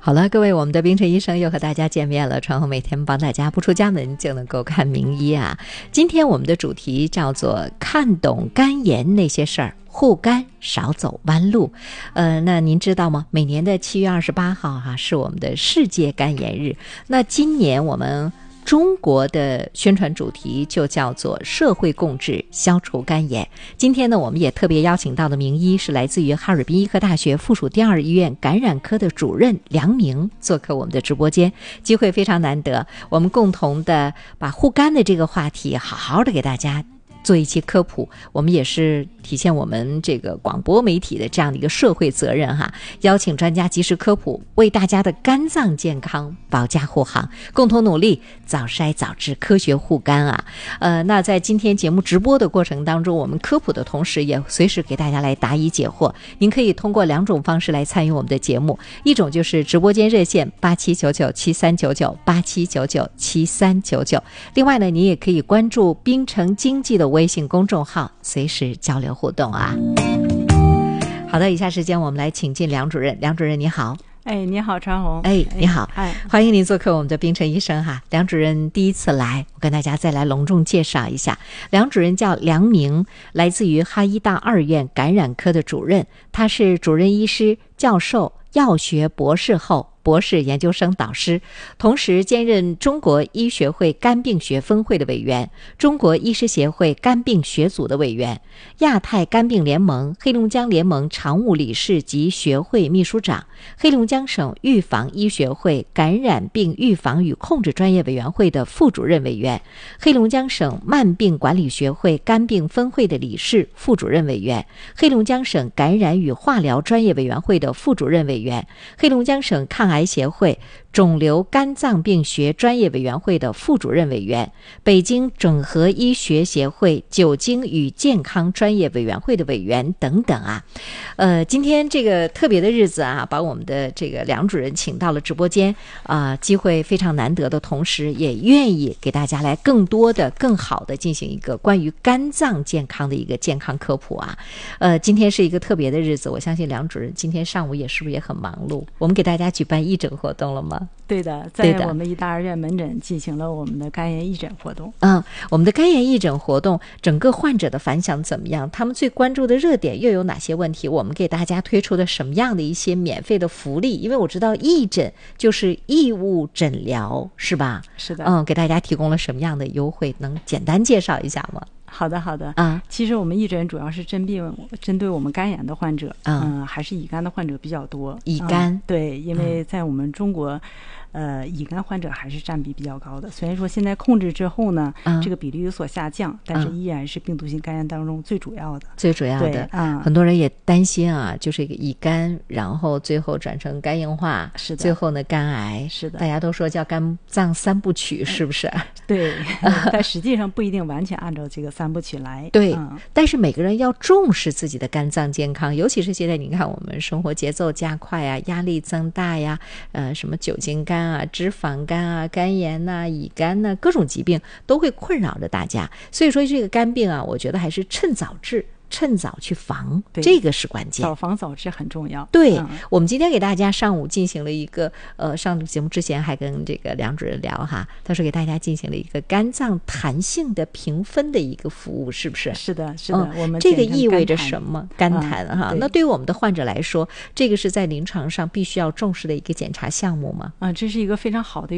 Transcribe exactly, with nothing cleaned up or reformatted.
好了，各位，我们的冰城医生又和大家见面了。传红每天帮大家不出家门就能够看名医啊。今天我们的主题叫做看懂肝炎那些事儿，护肝少走弯路。呃，那您知道吗？每年的七月二十八号哈、啊、是我们的世界肝炎日。那今年我们中国的宣传主题就叫做社会共治，消除肝炎。今天呢，我们也特别邀请到的名医是来自于哈尔滨医科大学附属第二医院感染科的主任梁明，做客我们的直播间，机会非常难得，我们共同的把护肝的这个话题好好的给大家做一期科普，我们也是体现我们这个广播媒体的这样的一个社会责任哈，邀请专家及时科普，为大家的肝脏健康保驾护航，共同努力早筛早治，科学护肝啊。呃，那在今天节目直播的过程当中，我们科普的同时也随时给大家来答疑解惑。您可以通过两种方式来参与我们的节目，一种就是直播间热线八七九九七三九九八七九九七三九九，另外呢，您也可以关注冰城经济的微信公众号，随时交流互动啊。好的，以下时间我们来请进梁主任。梁主任你好。 哎，你好，传红。 哎，你好， 哎， 欢迎您做客我们的冰城医生哈。梁主任第一次来，我跟大家再来隆重介绍一下，梁主任叫梁明，来自于哈医大二院感染科的主任，他是主任医师、教授、药学博士后、博士研究生导师，同时兼任中国医学会肝病学分会的委员、中国医师协会肝病学组的委员、亚太肝病联盟黑龙江联盟常务理事及学会秘书长、黑龙江省预防医学会感染病预防与控制专业委员会的副主任委员、黑龙江省慢病管理学会肝病分会的理事、副主任委员、黑龙江省感染与化疗专业委员会的副主任委员、黑龙江省抗癌协会肿瘤肝脏病学专业委员会的副主任委员、北京整合医学协会酒精与健康专业委员会的委员等等啊。呃，今天这个特别的日子啊，把我们的这个梁主任请到了直播间啊、呃，机会非常难得的同时，也愿意给大家来更多的、更好的进行一个关于肝脏健康的一个健康科普啊。呃，今天是一个特别的日子，我相信梁主任今天上午也是不是也很忙碌？我们给大家举办义诊活动了吗？ 对的，在我们医大二院门诊进行了我们的肝炎义诊活动。 嗯，我们的肝炎义诊活动，整个患者的反响怎么样？他们最关注的热点又有哪些问题？我们给大家推出的什么样的一些免费的福利？因为我知道义诊就是义务诊疗，是吧？ 是的。 嗯，给大家提供了什么样的优惠？能简单介绍一下吗？ 好的，好的啊。 其实我们义诊主要是针病针对我们肝炎的患者，嗯、呃，还是乙肝的患者比较多。 乙肝、 嗯，对，因为在我们中国。呃，乙肝患者还是占比比较高的。虽然说现在控制之后呢，嗯、这个比例有所下降，但是依然是病毒性肝炎当中最主要的。 最主要的，嗯，很多人也担心啊，就是一个乙肝，然后最后转成肝硬化， 是的， 最后呢肝癌， 是的， 大家都说叫肝脏三部曲，是不是？ 对，但实际上不一定完全按照这个三部曲来。 对、 嗯， 但是每个人要重视自己的肝脏健康，尤其是现在你看我们生活节奏加快啊，压力增大呀，呃，什么酒精肝啊、脂肪肝啊、肝炎呐、啊、乙肝呐、啊，各种疾病都会困扰着大家。所以说这个肝病啊，我觉得还是趁早治。趁早去防，这个是关键。 早防早治很重要。 对、 嗯， 我们今天给大家上午进行了一个呃，上节目之前还跟这个梁主任聊哈，他说给大家进行了一个肝脏弹性的评分的一个服务，是不是？ 是的，是的。嗯、我们这个意味着什么？肝弹哈、 嗯， 那对于我们的患者来说，这个是在临床上必须要重视的一个检查项目吗？ 啊、嗯，这是一个非常好的